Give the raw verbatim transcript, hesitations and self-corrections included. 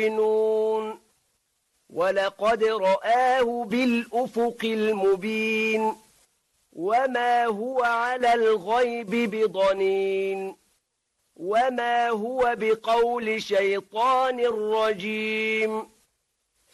ولقد رآه بالأفق المبين وما هو على الغيب بضنين وما هو بقول شيطان رجيم